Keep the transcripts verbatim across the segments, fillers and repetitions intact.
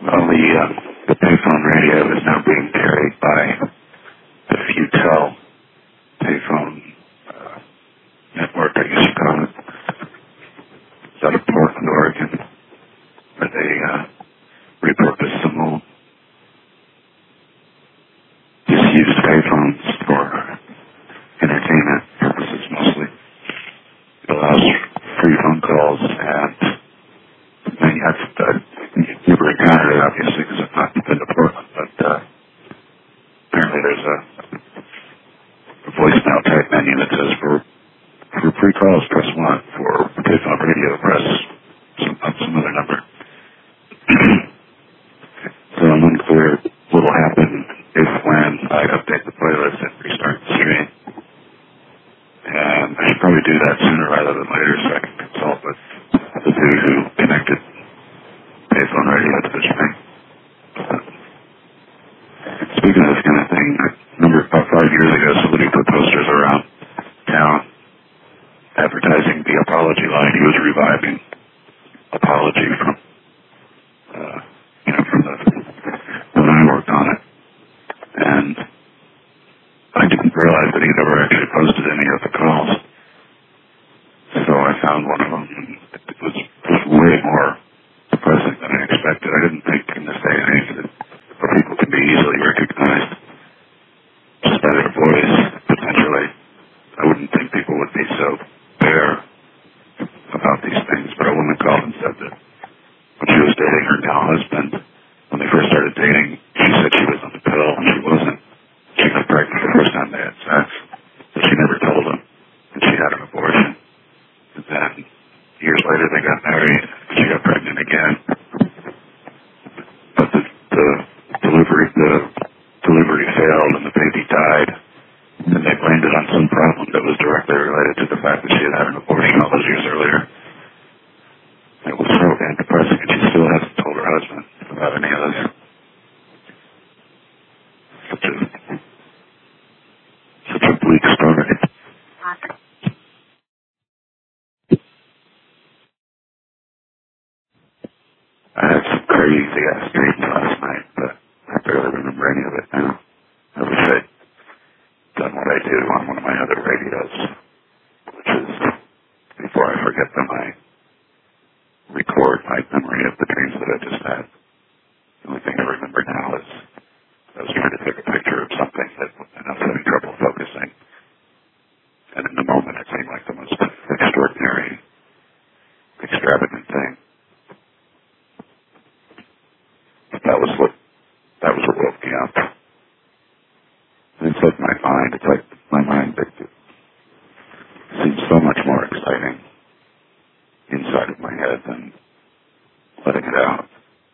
Well, the, uh, the payphone radio is now being carried by the Futel payphone uh, network, I guess you call it. It's out of Portland, Oregon, where they uh, repurposed some old disused payphones for entertainment purposes mostly. It allows free phone calls, and I mean, I've uh, never encountered it, obviously, because I've not been to Portland, but uh, apparently there's a, a voicemail type menu that says for for free calls, press one. For payphone radio, press some, some other number. So I'm unclear what will happen if when I update the playlist and restart the stream. And I should probably do that sooner rather than later so I can consult with the dude who connected payphone radio to the stream. Speaking of this kind of thing, I remember about five years ago somebody put posters around town advertising the Apology line. He was reviving Apology from, uh, you know, from the, when I worked on it. And I didn't realize that he never actually posted any of the calls. So I found one of them, and it was, it was way more depressing than I expected. I didn't think in this day and age that people can be easily recognized just by their voice, potentially. I wouldn't think people would be so bare about these things, but a woman called and said that when she was dating her now husband, when they first started dating, she said she was on the pill, and she wasn't. She got pregnant the first time they had sex, but she never told him that she had an abortion. And then, years later, they got married, and she got pregnant again. But the, the delivery, the delivery failed, and the baby died. And they blamed it on some problem that was directly related to the fact that she had had an abortion all those years earlier. It was so damn depressing, and she still hasn't told her husband about any of this. Such a, such a bleak story. I had some crazy ass dreams last night, but I barely remember any of it now. I wish I'd done what I do on one of my other radios, which is, before I forget them, I record my memory of the dreams that I just had. The only thing I remember now is I was trying to take a picture of something that, and I was having trouble focusing. And in the moment, it seemed like the most extraordinary, extravagant thing. But that was what, that was what woke me up. And it's like my mind, it's like my mind that seems so much more exciting inside of my head than letting it out.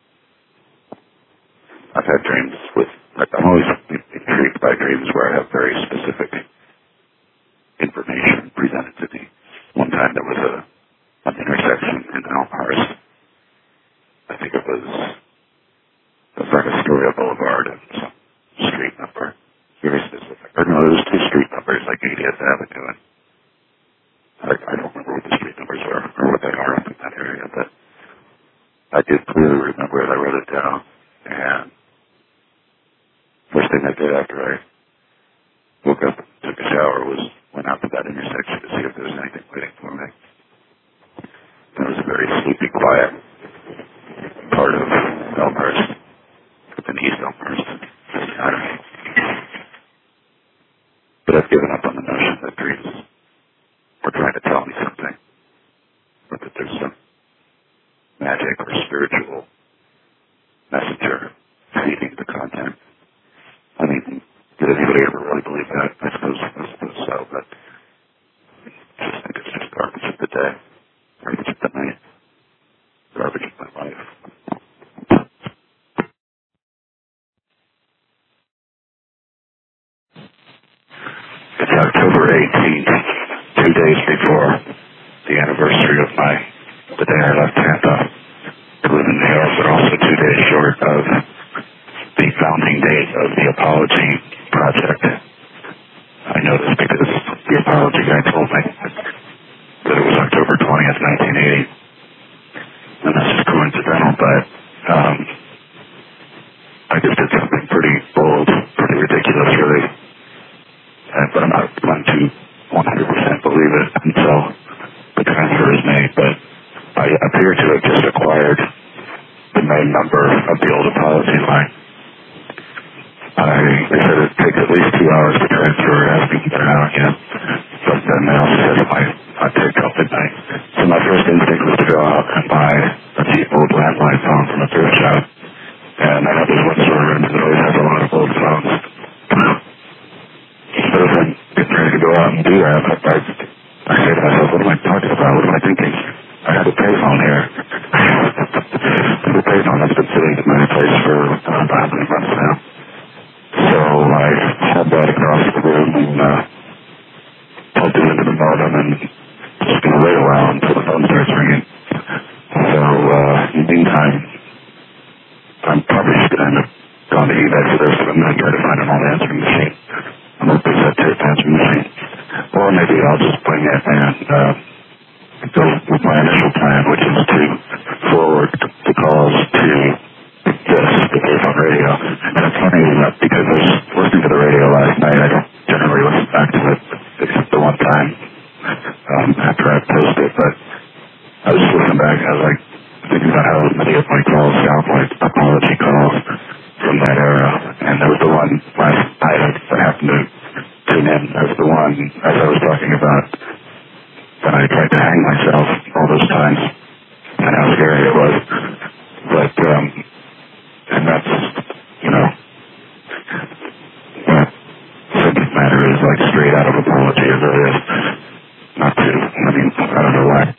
I've had dreams with, like, I'm always intrigued by dreams where I have very specific information presented to me. One time there was a an intersection in Elmhurst. I think it was, it was like Astoria Boulevard and some street number. Very specific. Or no, there was two street numbers, like eightieth Avenue, and I, I don't remember what the street numbers are, or what they are up in that area, but I did clearly remember it. I wrote it down, and first thing I did after I woke up and took a shower was went out to that intersection to see if there was anything waiting for me. There was a very sleepy, quiet part of Elmhurst, up in East Elmhurst. I don't know. But I've given up on the notion that dreams were trying to tell me something, or that there's some magic or spiritual messenger feeding the content. I mean, did anybody ever really believe that? I suppose, I suppose so, but I just think it's just garbage of the day, garbage of the night, garbage of my life. It's October eighteenth, two days before the anniversary of my, the day I left Tampa to live in New York, but also two days short of the founding date of the Apology Project. I know this because the Apology guy told me that it was October twentieth, nineteen eighty. And that's just coincidental, but um, appear to have just acquired the main number of the old apology line. I, they said it takes at least two hours to transfer, asking to get it out again. But then they also said it might not take till midnight. So my first instinct was to go out and buy a cheap old landline phone from a thrift shop. And I know there's one store that always has a lot of old phones. But as I'm getting ready to go out and do that, I, I, I say to myself, what am I talking about? What am I thinking? I have a payphone here. I have a payphone that's been sitting in my place for uh, about how many months now. So I hauled that across the room and uh, plugged it into the modem and just going to wait a while until the phone starts ringing. So uh, in the meantime, I'm probably just going to end up going to eBay for this, but I'm going to try to find an old answering machine. I'm going to put that tape answering machine. Or maybe I'll just bring it and uh, go with my initial plan, which is to forward the calls to this, the payphone radio. And it's funny that because I was listening to the radio last night, I don't generally listen back to it except the one time um, after I post it. But I was just listening back and I was like thinking about how many of my calls sound like apology calls from that era. And there was the one last night that happened to tune in. That was the one, as I was talking about, that I tried to hang myself all those times and how scary it was. But, um, and that's, you know, what subject matter is like straight out of apology as it is. Not to, I mean, I don't know why